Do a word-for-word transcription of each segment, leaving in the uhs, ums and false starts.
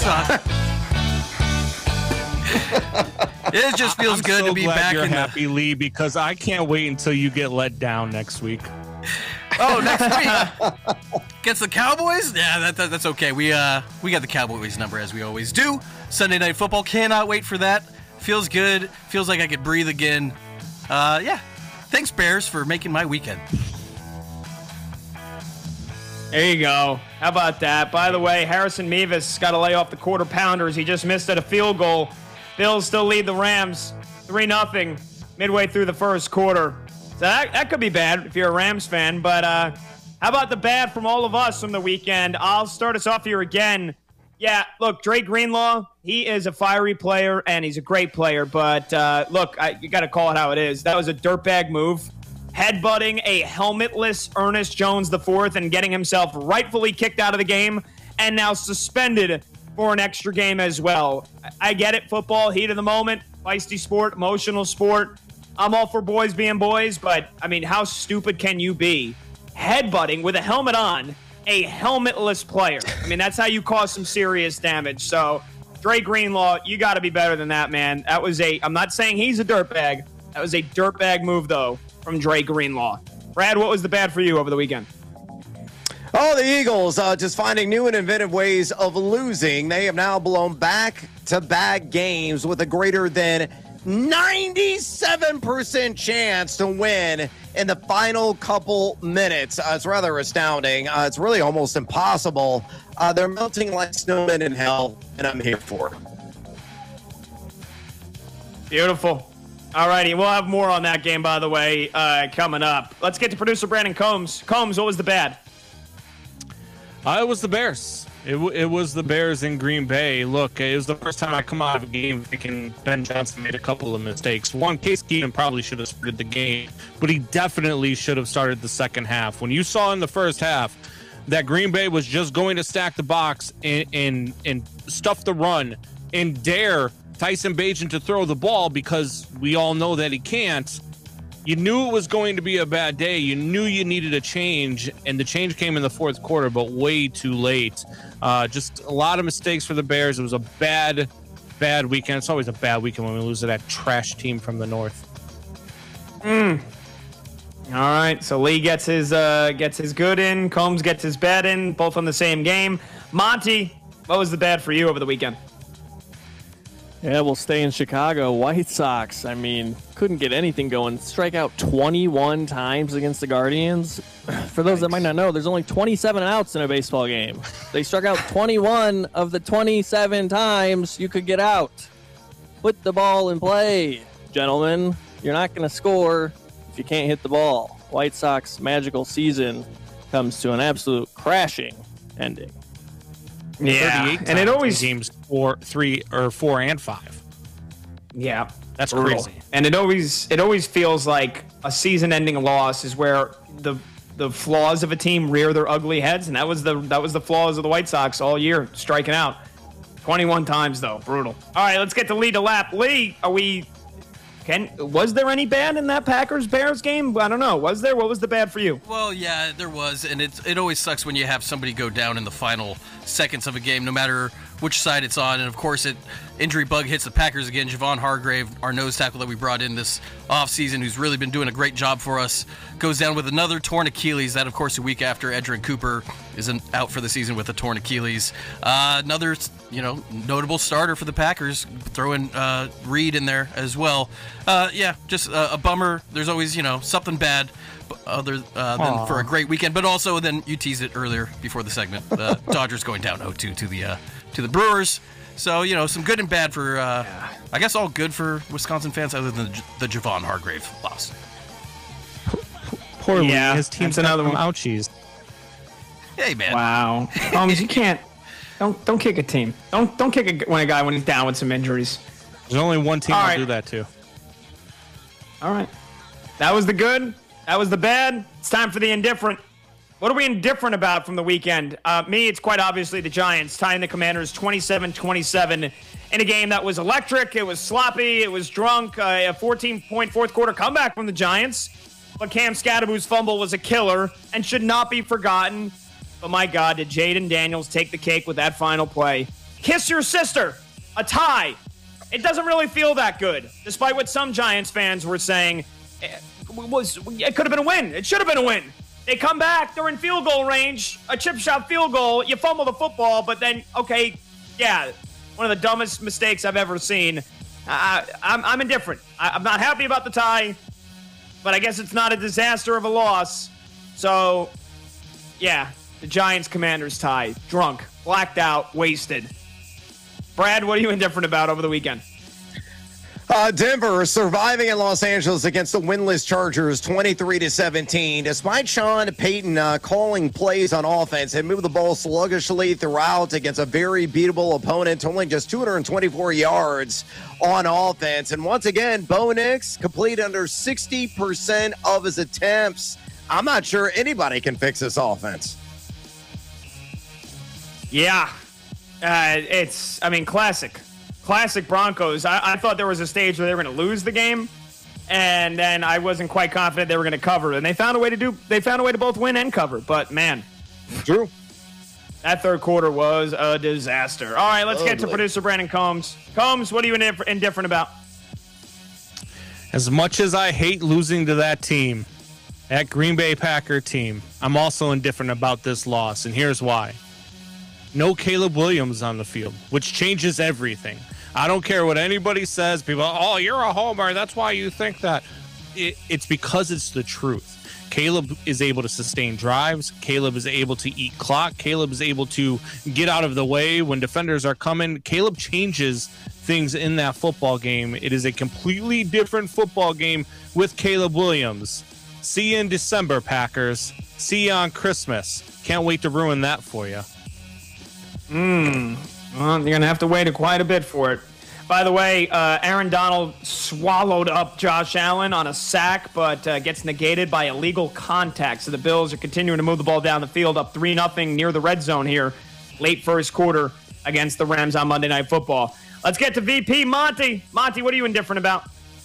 suck. It just feels I'm good so to be glad back you're in happy, the... Lee, because I can't wait until you get let down next week. Oh, next week against the Cowboys? Yeah, that, that, that's okay. We uh we got the Cowboys number as we always do. Sunday Night Football. Cannot wait for that. Feels good. Feels like I could breathe again. Uh, yeah. Thanks, Bears, for making my weekend. There you go. How about that? By the way, Harrison Mevis got to lay off the quarter pounders. He just missed at a field goal. Bills still lead the Rams three nothing midway through the first quarter. So that, that could be bad if you're a Rams fan. But uh, how about the bad from all of us from the weekend? I'll start us off here again. Yeah, look, Dre Greenlaw, he is a fiery player, and he's a great player. But, uh, look, I, you got to call it how it is. That was a dirtbag move. Headbutting a helmetless Ernest Jones the fourth and getting himself rightfully kicked out of the game and now suspended for an extra game as well. I get it, football, heat of the moment, feisty sport, emotional sport. I'm all for boys being boys, but, I mean, how stupid can you be? Headbutting with a helmet on a helmetless player. I mean, that's how you cause some serious damage. So, Dre Greenlaw, you got to be better than that, man. That was a, I'm not saying he's a dirtbag. That was a dirtbag move, though, from Dre Greenlaw. Brad, what was the bad for you over the weekend? Oh, the Eagles uh, just finding new and inventive ways of losing. They have now blown back-to-back games with a greater than ninety-seven percent chance to win in the final couple minutes. Uh, it's rather astounding. Uh, it's really almost impossible. Uh, they're melting like snowmen in hell, and I'm here for it. Beautiful. All righty, we'll have more on that game, by the way, uh, coming up. Let's get to producer Brandon Combs. Combs, what was the bad? Uh, it was the Bears. It, w- it was the Bears in Green Bay. Look, it was the first time I come out of a game thinking Ben Johnson made a couple of mistakes. One, Case Keenum probably should have started the game, but he definitely should have started the second half. When you saw in the first half that Green Bay was just going to stack the box and, and, and stuff the run and dare Tyson Bagent to throw the ball because we all know that he can't, you knew it was going to be a bad day. You knew you needed a change, and the change came in the fourth quarter, but way too late. Uh, just a lot of mistakes for the Bears. It was a bad, bad weekend. It's always a bad weekend when we lose to that trash team from the north. Mm. All right, so Lee gets his uh, gets his good in. Combs gets his bad in, both on the same game. Monty, what was the bad for you over the weekend? Yeah, we'll stay in Chicago. White Sox, I mean, couldn't get anything going. Strike out twenty-one times against the Guardians. For those that might not know, there's only twenty-seven outs in a baseball game. They struck out twenty-one of the twenty-seven times you could get out. Put the ball in play, gentlemen. You're not going to score if you can't hit the ball. White Sox magical season comes to an absolute crashing ending. Yeah, and it always games four, three, or four and five. Yeah, that's brutal. crazy. And it always it always feels like a season-ending loss is where the the flaws of a team rear their ugly heads, and that was the that was the flaws of the White Sox all year, striking out twenty-one times though, brutal. All right, let's get to Lee DeLapp. Lee, are we? Can was there any bad in that Packers Bears game? I don't know. Was there? What was the bad for you? Well, yeah, there was, and it's it always sucks when you have somebody go down in the final seconds of a game, no matter which side it's on. And of course, it injury bug hits the Packers again. Javon Hargrave, our nose tackle that we brought in this offseason, who's really been doing a great job for us, goes down with another torn Achilles. That, of course, a week after Edgerrin Cooper is out for the season with a torn Achilles. Uh, another, you know, notable starter for the Packers, throwing uh, Reed in there as well. Uh, yeah, just uh, a bummer. There's always, you know, something bad other uh, than Aww. For a great weekend, but also then you teased it earlier before the segment. Uh, Dodgers going down oh two to the uh, to the Brewers. So, you know, some good and bad for, uh, yeah. I guess all good for Wisconsin fans other than the, the Javon Hargrave loss. Poor Lee, yeah, his team's another one. Ouchies. Hey, man. Wow. Um, you can't. Don't don't kick a team. Don't don't kick a, when a guy when he's down with some injuries. There's only one team All that'll right. do that too. All right. That was the good. That was the bad. It's time for the indifferent. What are we indifferent about from the weekend? Uh, me, it's quite obviously the Giants tying the Commanders twenty-seven twenty-seven in a game that was electric. It was sloppy. It was drunk. Uh, a fourteen-point fourth quarter comeback from the Giants. But Cam Scadaboo's fumble was a killer and should not be forgotten. But my God, did Jaden Daniels take the cake with that final play? Kiss your sister. A tie. It doesn't really feel that good, despite what some Giants fans were saying. It, was, it could have been a win. It should have been a win. They come back. They're in field goal range. A chip shot field goal. You fumble the football, but then, okay, yeah, one of the dumbest mistakes I've ever seen. I, I'm, I'm indifferent. I, I'm not happy about the tie, but I guess it's not a disaster of a loss. So, yeah, the Giants-Commanders tie. Drunk, blacked out, wasted. Brad, what are you indifferent about over the weekend? Uh, Denver surviving in Los Angeles against the winless Chargers, twenty-three to seventeen. Despite Sean Payton uh, calling plays on offense and moved the ball sluggishly throughout against a very beatable opponent, only just two hundred twenty-four yards on offense. And once again, Bo Nix complete under sixty percent of his attempts. I'm not sure anybody can fix this offense. Yeah, uh, it's, I mean, classic. Classic Broncos. I, I thought there was a stage where they were going to lose the game, and then I wasn't quite confident they were going to cover. And they found a way to do. They found a way to both win and cover. But man, True. That third quarter was a disaster. All right, let's Ugly. get to producer Brandon Combs. Combs, what are you indif- indifferent about? As much as I hate losing to that team, that Green Bay Packer team, I'm also indifferent about this loss, and here's why. No Caleb Williams on the field, which changes everything. I don't care what anybody says. People, oh, you're a homer. That's why you think that. It, it's because it's the truth. Caleb is able to sustain drives. Caleb is able to eat clock. Caleb is able to get out of the way when defenders are coming. Caleb changes things in that football game. It is a completely different football game with Caleb Williams. See you in December, Packers. See you on Christmas. Can't wait to ruin that for you. Hmm. Well, you're going to have to wait quite a bit for it. By the way, uh, Aaron Donald swallowed up Josh Allen on a sack, but uh, gets negated by illegal contact. So the Bills are continuing to move the ball down the field, up three nothing near the red zone here, late first quarter against the Rams on Monday Night Football. Let's get to V P Monty. Monty, what are you indifferent about?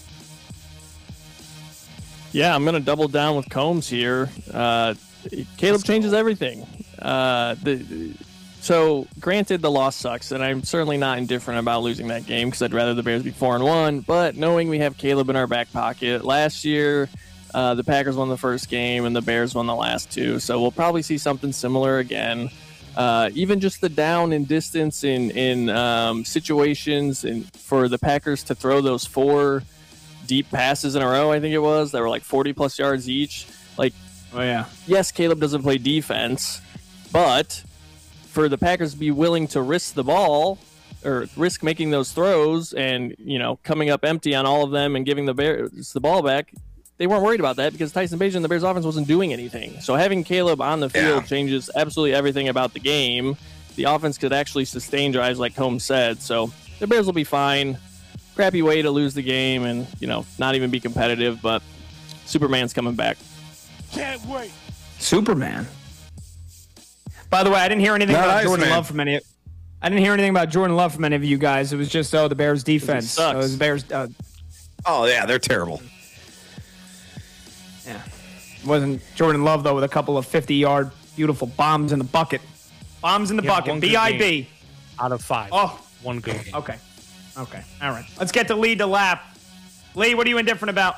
Yeah, I'm going to double down with Combs here. Uh, Caleb changes everything. Uh, the So, granted, the loss sucks, and I'm certainly not indifferent about losing that game because I'd rather the Bears be four and one. But knowing we have Caleb in our back pocket, last year uh, the Packers won the first game and the Bears won the last two, so we'll probably see something similar again. Uh, even just the down in distance in in um, situations, and for the Packers to throw those four deep passes in a row, I think it was that were like forty plus yards each. Like, oh yeah, yes, Caleb doesn't play defense, but for the Packers to be willing to risk the ball or risk making those throws and, you know, coming up empty on all of them and giving the Bears the ball back, they weren't worried about that because Tyson Bagent and the Bears offense wasn't doing anything. So having Caleb on the field Yeah. changes absolutely everything about the game. The offense could actually sustain drives like Combs said. So the Bears will be fine. Crappy way to lose the game and, you know, not even be competitive, but Superman's coming back. Can't wait. Superman. By the way, I didn't hear anything Not about Iceman. Jordan Love from any. I didn't hear anything about Jordan Love from any of you guys. It was just oh the Bears defense. sucks. Oh, it was Bears. Uh, Oh, yeah, they're terrible. yeah, it wasn't Jordan Love though with a couple of fifty-yard beautiful bombs in the bucket. Bombs in the Yeah, bucket. one good B I B. Out of five. Oh, One good game. okay, okay, all right. Let's get to Lee DeLapp. Lee, what are you indifferent about?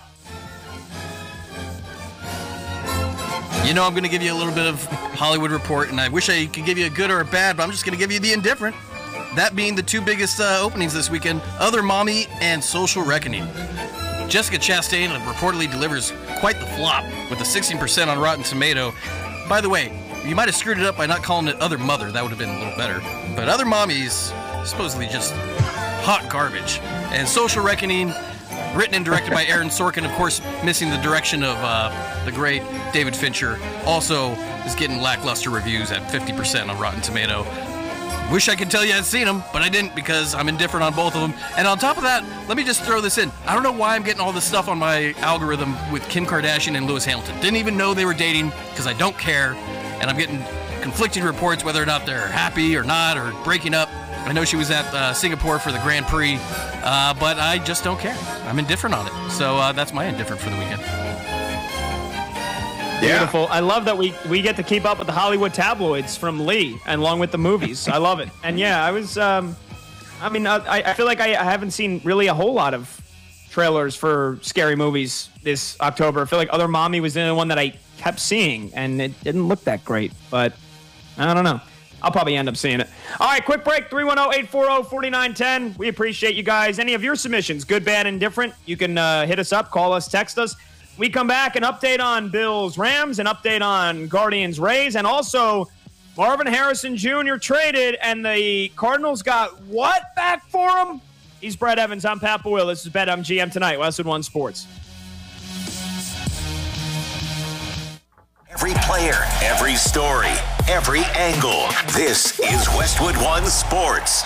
You know, I'm going to give you a little bit of Hollywood Report, and I wish I could give you a good or a bad, but I'm just going to give you the indifferent. That being the two biggest uh, openings this weekend, Other Mommy and Social Reckoning. Jessica Chastain reportedly delivers quite the flop with a sixteen percent on Rotten Tomato. By the way, you might have screwed it up by not calling it Other Mother. That would have been a little better. But Other Mommy's supposedly just hot garbage. And Social Reckoning, written and directed by Aaron Sorkin, of course, missing the direction of uh, the great David Fincher, also is getting lackluster reviews at fifty percent on Rotten Tomato. Wish I could tell you I'd seen them, but I didn't because I'm indifferent on both of them. And on top of that, let me just throw this in. I don't know why I'm getting all this stuff on my algorithm with Kim Kardashian and Lewis Hamilton. Didn't even know they were dating because I don't care. And I'm getting conflicting reports whether or not they're happy or not or breaking up. I know she was at uh, Singapore for the Grand Prix, uh, but I just don't care. I'm indifferent on it. So uh, that's my indifferent for the weekend. Beautiful. I love that we, we get to keep up with the Hollywood tabloids from Lee and along with the movies. I love it. And yeah, I was, um, I mean, I, I feel like I, I haven't seen really a whole lot of trailers for scary movies this October. I feel like Other Mommy was the only one that I kept seeing, and it didn't look that great. But I don't know. I'll probably end up seeing it. All right, quick break. three one zero, eight four zero, four nine one zero. We appreciate you guys. Any of your submissions, good, bad, and different, you can uh, hit us up, call us, text us. We come back, an update on Bills Rams, an update on Guardians Rays, and also Marvin Harrison Junior traded, and the Cardinals got what back for him? He's Brett Evans. I'm Pat Boyle. This is BetMGM Tonight, Westwood One Sports. Every player, every story, every angle. This is Westwood One Sports.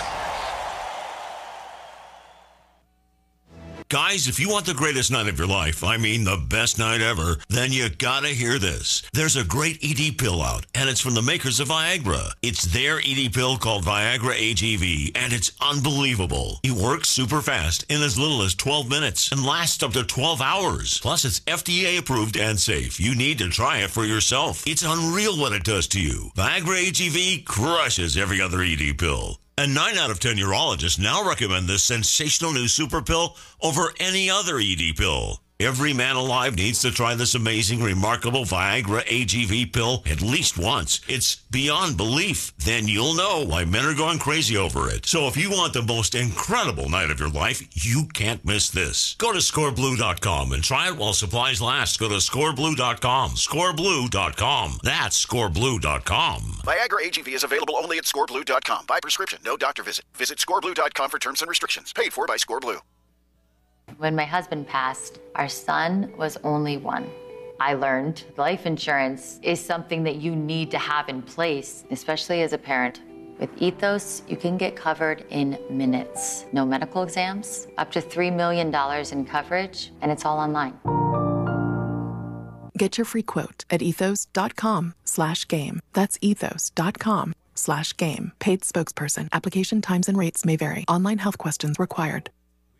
Guys, if you want the greatest night of your life, I mean the best night ever, then you gotta hear this. There's a great E D pill out, and it's from the makers of Viagra. It's their E D pill called Viagra A G V, and it's unbelievable. It works super fast in as little as twelve minutes and lasts up to twelve hours. Plus, it's F D A approved and safe. You need to try it for yourself. It's unreal what it does to you. Viagra A G V crushes every other E D pill. And nine out of ten urologists now recommend this sensational new super pill over any other E D pill. Every man alive needs to try this amazing, remarkable Viagra A G V pill at least once. It's beyond belief. Then you'll know why men are going crazy over it. So if you want the most incredible night of your life, you can't miss this. Go to score blue dot com and try it while supplies last. Go to score blue dot com. score blue dot com. That's score blue dot com. Viagra A G V is available only at score blue dot com. By prescription, no doctor visit. Visit score blue dot com for terms and restrictions. Paid for by ScoreBlue. When my husband passed, our son was only one. I learned life insurance is something that you need to have in place, especially as a parent. With Ethos, you can get covered in minutes. No medical exams, up to three million dollars in coverage, and it's all online. Get your free quote at ethos dot com slash game. That's ethos dot com slash game. Paid spokesperson. Application times and rates may vary. Online health questions required.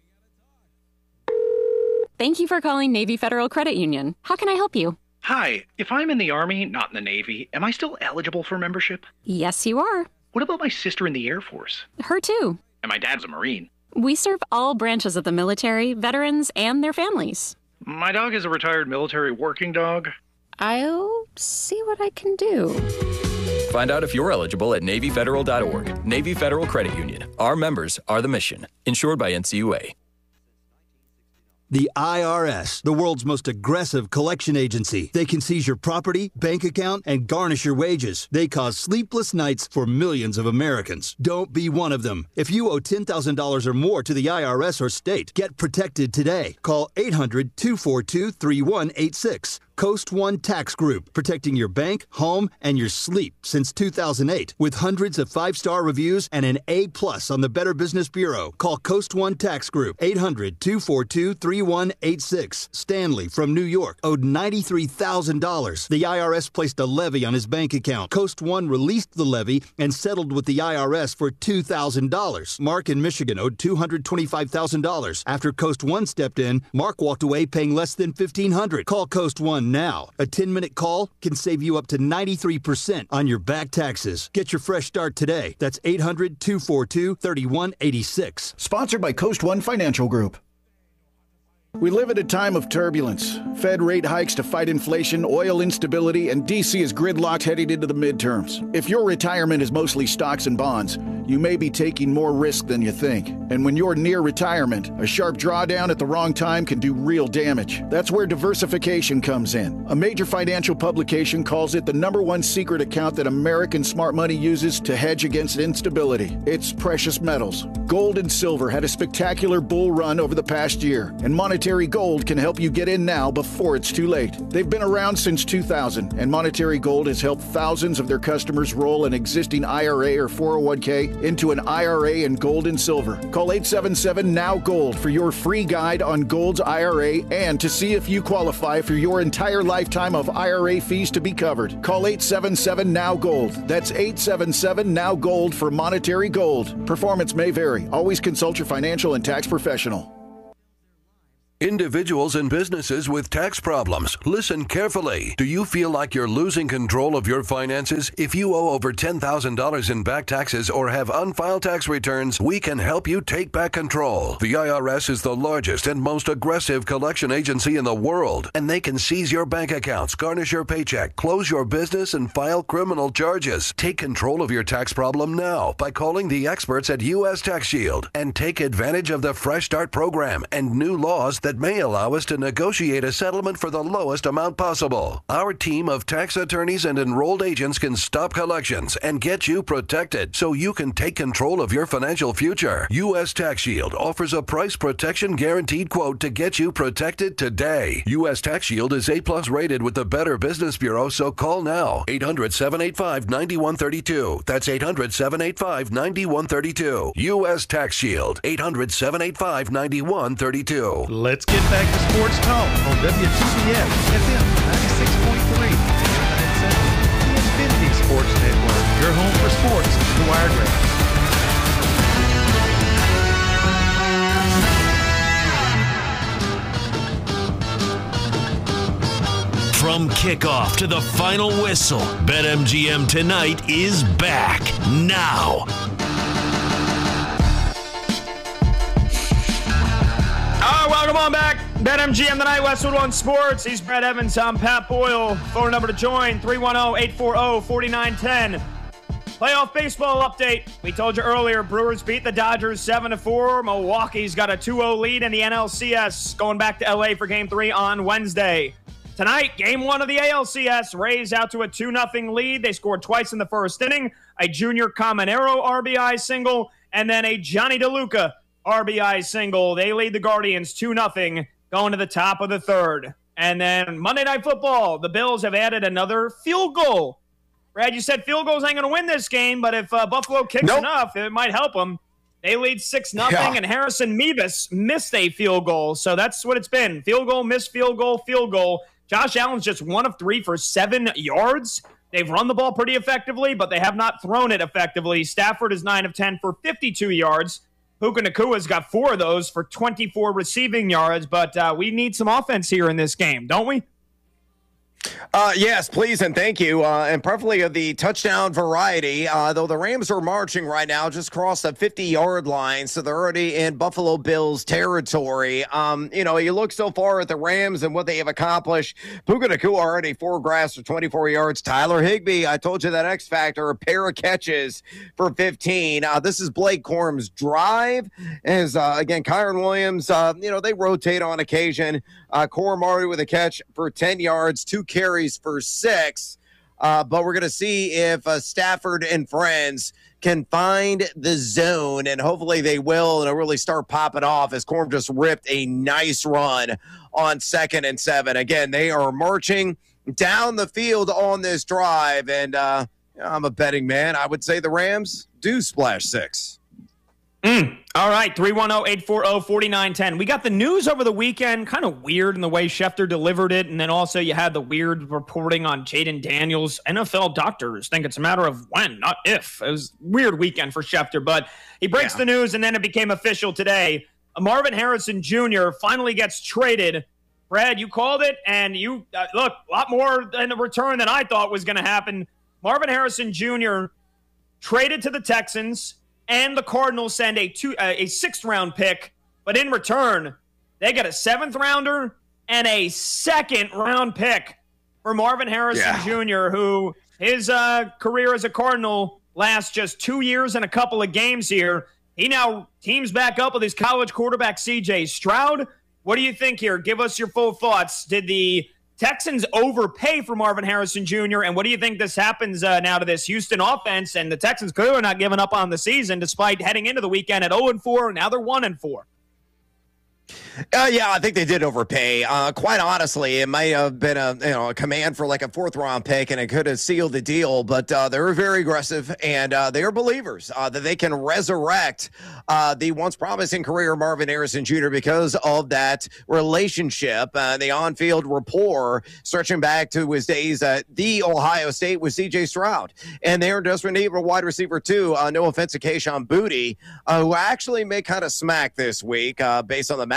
Thank you for calling Navy Federal Credit Union. How can I help you? Hi, if I'm in the Army, not in the Navy, am I still eligible for membership? Yes, you are. What about my sister in the Air Force? Her too. And my dad's a Marine. We serve all branches of the military, veterans, and their families. My dog is a retired military working dog. I'll see what I can do. Find out if you're eligible at navy federal dot org. Navy Federal Credit Union. Our members are the mission. Insured by N C U A. The I R S, the world's most aggressive collection agency. They can seize your property, bank account, and garnish your wages. They cause sleepless nights for millions of Americans. Don't be one of them. If you owe ten thousand dollars or more to the I R S or state, get protected today. Call eight hundred, two four two, three one eight six. Coast One Tax Group, protecting your bank, home, and your sleep since two thousand eight. With hundreds of five-star reviews and an A plus on the Better Business Bureau. Call Coast One Tax Group, eight hundred, two four two, three one eight six. Stanley from New York owed ninety-three thousand dollars. The I R S placed a levy on his bank account. Coast One released the levy and settled with the I R S for two thousand dollars. Mark in Michigan owed two hundred twenty-five thousand dollars. After Coast One stepped in, Mark walked away paying less than fifteen hundred dollars. Call Coast One now. A ten-minute call can save you up to ninety-three percent on your back taxes. Get your fresh start today. That's eight hundred, two four two, three one eight six. Sponsored by Coast One Financial Group. We live at a time of turbulence. Fed rate hikes to fight inflation, oil instability, and D C is gridlocked heading into the midterms. If your retirement is mostly stocks and bonds, you may be taking more risk than you think. And when you're near retirement, a sharp drawdown at the wrong time can do real damage. That's where diversification comes in. A major financial publication calls it the number one secret account that American smart money uses to hedge against instability. It's precious metals. Gold and silver had a spectacular bull run over the past year, and Monetary Gold can help you get in now before it's too late. They've been around since two thousand, and Monetary Gold has helped thousands of their customers roll an existing I R A or four oh one k into an I R A in gold and silver. Call eight seven seven, N O W Gold for your free guide on Gold's I R A and to see if you qualify for your entire lifetime of I R A fees to be covered. Call eight seven seven, N O W Gold. That's eight seven seven, N O W Gold for Monetary Gold. Performance may vary. Always consult your financial and tax professional. Individuals and businesses with tax problems, listen carefully. Do you feel like you're losing control of your finances? If you owe over ten thousand dollars in back taxes or have unfiled tax returns, we can help you take back control. The I R S is the largest and most aggressive collection agency in the world, and they can seize your bank accounts, garnish your paycheck, close your business, and file criminal charges. Take control of your tax problem now by calling the experts at U S Tax Shield and take advantage of the Fresh Start program and new laws that may allow us to negotiate a settlement for the lowest amount possible. Our team of tax attorneys and enrolled agents can stop collections and get you protected so you can take control of your financial future. U S Tax Shield offers a price protection guaranteed quote to get you protected today. U S Tax Shield is A plus rated with the Better Business Bureau, so call now. eight hundred, seven eight five, nine one three two. That's eight hundred, seven eight five, nine one three two. U S Tax Shield. eight hundred, seven eight five, nine one three two. Let's get back to sports talk on W T B S F M ninety-six point three and the Infinity Sports Network. Your home for sports, the Wired Rams. From kickoff to the final whistle, BetMGM Tonight is back now. All right, welcome on back. BetMGM Tonight, Westwood One Sports. He's Brad Evans. I'm Pat Boyle. Phone number to join, three one zero, eight four zero, four nine one zero. Playoff baseball update. We told you earlier, Brewers beat the Dodgers seven to four. Milwaukee's got a two oh lead in the N L C S, going back to L A for Game three on Wednesday. Tonight, Game one of the A L C S, Rays out to a two nothing lead. They scored twice in the first inning, a Junior Caminero R B I single, and then a Johnny DeLuca R B I single. They lead the Guardians two nothing going to the top of the third. And then Monday Night Football, the Bills have added another field goal. Brad, you said field goals ain't going to win this game, but if uh, Buffalo kicks nope. enough, it might help them. They lead six nothing, yeah. and Harrison Mevis missed a field goal. So that's what it's been. Field goal, missed field goal, field goal. Josh Allen's just one of three for seven yards. They've run the ball pretty effectively, but they have not thrown it effectively. Stafford is nine of ten for fifty-two yards. Puka Nakua's got four of those for twenty-four receiving yards, but uh, we need some offense here in this game, don't we? Uh, yes, please and thank you, uh, and preferably of the touchdown variety, uh, though the Rams are marching right now, just crossed the fifty-yard line, so they're already in Buffalo Bills territory. Um, you know, you look so far at the Rams and what they have accomplished. Puka Nacua already four grabs for twenty-four yards. Tyler Higbee, I told you that X Factor, a pair of catches for fifteen. Uh, this is Blake Corum's drive. As, uh, again, Kyron Williams, uh, you know, they rotate on occasion. Uh, Corum already with a catch for ten yards, two carries for six. Uh, but we're going to see if uh, Stafford and friends can find the zone, and hopefully they will, and it'll really start popping off as Corum just ripped a nice run on second and seven. Again, they are marching down the field on this drive, and uh, I'm a betting man. I would say the Rams do splash six. Mm. All right, three one zero, eight four zero, four nine one zero. We got the news over the weekend, kind of weird in the way Schefter delivered it, and then also you had the weird reporting on Jaden Daniels. N F L doctors think it's a matter of when, not if. It was a weird weekend for Schefter, but he breaks yeah. the news, and then it became official today. Marvin Harrison Junior finally gets traded. Brad, you called it, and you uh, look, a lot more in the return than I thought was going to happen. Marvin Harrison Junior traded to the Texans, and the Cardinals send a two, uh, a sixth round pick, but in return, they get a seventh rounder and a second round pick for Marvin Harrison yeah. Junior, who his uh, career as a Cardinal lasts just two years and a couple of games here. He now teams back up with his college quarterback, C J Stroud. What do you think here? Give us your full thoughts. Did the Texans overpay for Marvin Harrison Junior, and what do you think this happens uh, now to this Houston offense? And the Texans clearly not giving up on the season despite heading into the weekend at oh and four. Now they're one and four. Uh, yeah, I think they did overpay. Uh, quite honestly, it might have been a you know a command for like a fourth round pick, and it could have sealed the deal. But uh, they were very aggressive, and uh, they are believers uh, that they can resurrect uh, the once promising career of Marvin Harrison Junior because of that relationship, uh, the on-field rapport stretching back to his days at the Ohio State with C J Stroud. And they're just in need of a wide receiver too. Uh, no offense to Kayshon Boutte, uh, who actually may kind of smack this week uh, based on the match.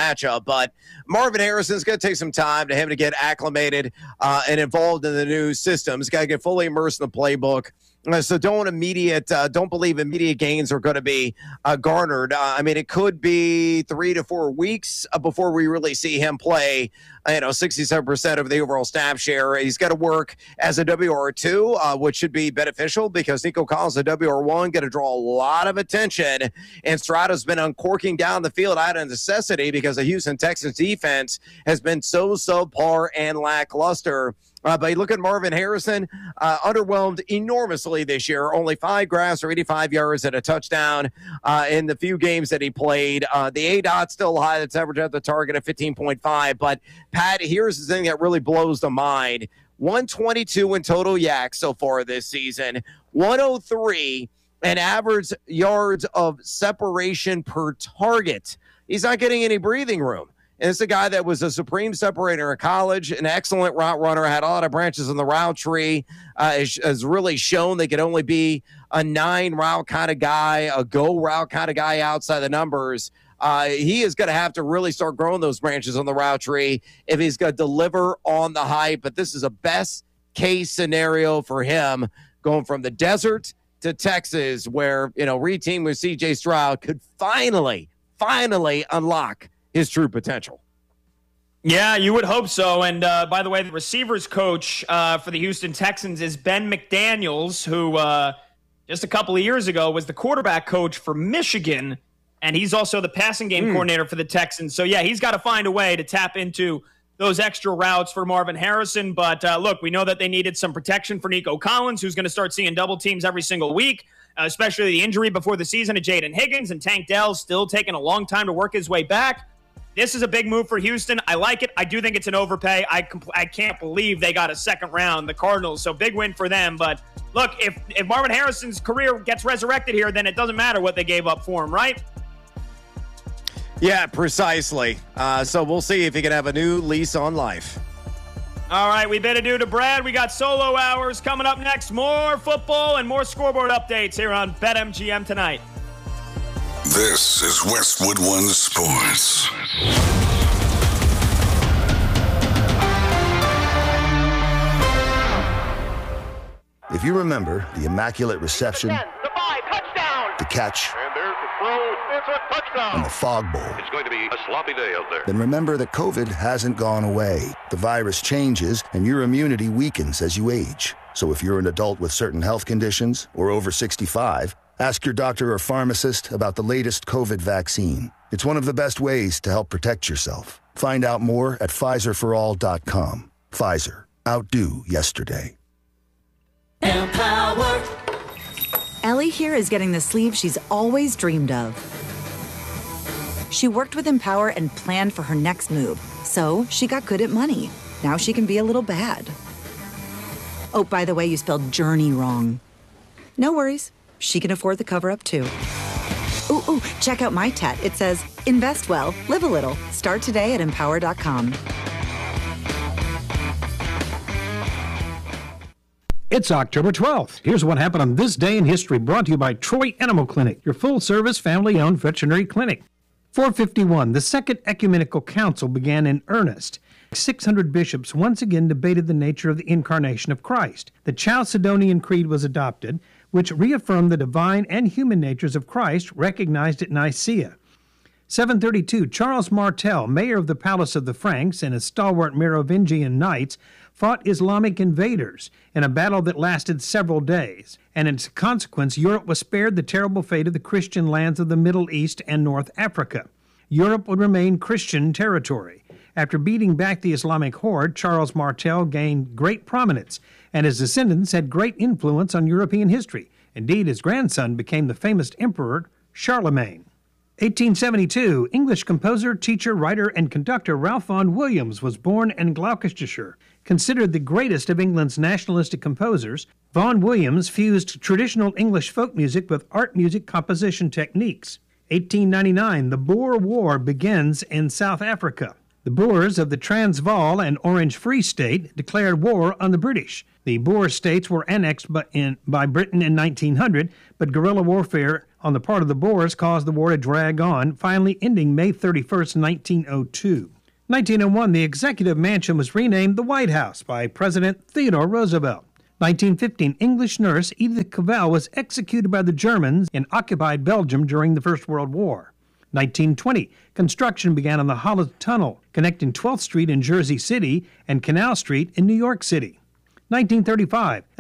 matchup. But Marvin Harrison's going to take some time to him to get acclimated uh, and involved in the new system. He's got to get fully immersed in the playbook. Uh, so don't immediate, uh, don't believe immediate gains are going to be uh, garnered. Uh, I mean, it could be three to four weeks uh, before we really see him play. Uh, you know, sixty-seven percent of the overall snap share. He's got to work as a W R two, uh, which should be beneficial because Nico Collins, a W R one, going to draw a lot of attention. And Strato's been uncorking down the field out of necessity because the Houston Texans defense has been so subpar and lackluster. Uh, but you look at Marvin Harrison, uh, underwhelmed enormously this year. Only five grabs for eighty-five yards and a touchdown uh, in the few games that he played. Uh, the A D O T still high. That's average at the target of fifteen point five. But, Pat, here's the thing that really blows the mind. one twenty-two in total yaks so far this season. one oh three and average yards of separation per target. He's not getting any breathing room. And it's a guy that was a supreme separator in college, an excellent route runner, had a lot of branches in the route tree, uh, has, has really shown they could only be a nine route kind of guy, a go route kind of guy outside the numbers. Uh, he is going to have to really start growing those branches on the route tree if he's going to deliver on the hype. But this is a best case scenario for him going from the desert to Texas, where, you know, reteam with C J Stroud could finally, finally unlock his true potential. Yeah, you would hope so. And uh, by the way, the receivers coach uh, for the Houston Texans is Ben McDaniels, who uh, just a couple of years ago was the quarterback coach for Michigan, and he's also the passing game mm. coordinator for the Texans. So, yeah, he's got to find a way to tap into those extra routes for Marvin Harrison. But, uh, look, we know that they needed some protection for Nico Collins, who's going to start seeing double teams every single week, uh, especially the injury before the season of Jaden Higgins, and Tank Dell's still taking a long time to work his way back. This is a big move for Houston. I like it. I do think it's an overpay. I compl- I can't believe they got a second round, the Cardinals. So big win for them. But look, if, if Marvin Harrison's career gets resurrected here, then it doesn't matter what they gave up for him, right? Yeah, precisely. Uh, so we'll see if he can have a new lease on life. All right, we bid adieu to Brad. We got solo hours coming up next. More football and more scoreboard updates here on BetMGM tonight. This is Westwood One Sports. If you remember the Immaculate Reception, the five, touchdown, the catch, and there's the throw, it's a touchdown, and the Fog Bowl, it's going to be a sloppy day out there. Then remember that COVID hasn't gone away. The virus changes, and your immunity weakens as you age. So if you're an adult with certain health conditions or over sixty-five, ask your doctor or pharmacist about the latest COVID vaccine. It's one of the best ways to help protect yourself. Find out more at Pfizer for all dot com. Pfizer. Outdo yesterday. Empower. Ellie here is getting the sleeve she's always dreamed of. She worked with Empower and planned for her next move, so she got good at money. Now she can be a little bad. Oh, by the way, you spelled journey wrong. No worries. She can afford the cover-up, too. Ooh, ooh, check out my tat. It says, invest well, live a little. Start today at empower dot com. It's October twelfth. Here's what happened on this day in history, brought to you by Troy Animal Clinic, your full-service, family-owned veterinary clinic. four fifty-one, the Second Ecumenical Council began in earnest. six hundred bishops once again debated the nature of the incarnation of Christ. The Chalcedonian Creed was adopted, which reaffirmed the divine and human natures of Christ, recognized at Nicaea. seven thirty-two, Charles Martel, mayor of the Palace of the Franks and his stalwart Merovingian knights, fought Islamic invaders in a battle that lasted several days, and as a consequence, Europe was spared the terrible fate of the Christian lands of the Middle East and North Africa. Europe would remain Christian territory. After beating back the Islamic horde, Charles Martel gained great prominence, and his descendants had great influence on European history. Indeed, his grandson became the famous emperor Charlemagne. eighteen seventy-two, English composer, teacher, writer, and conductor Ralph Vaughan Williams was born in Gloucestershire. Considered the greatest of England's nationalistic composers, Vaughan Williams fused traditional English folk music with art music composition techniques. eighteen ninety-nine, the Boer War begins in South Africa. The Boers of the Transvaal and Orange Free State declared war on the British. The Boer states were annexed by, in, by Britain in nineteen hundred, but guerrilla warfare on the part of the Boers caused the war to drag on, finally ending May thirty-first, nineteen oh two. nineteen oh one, the Executive Mansion was renamed the White House by President Theodore Roosevelt. nineteen fifteen, English nurse Edith Cavell was executed by the Germans in occupied Belgium during the First World War. nineteen twenty, construction began on the Holland Tunnel, connecting twelfth Street in Jersey City and Canal Street in New York City. nineteen thirty-five,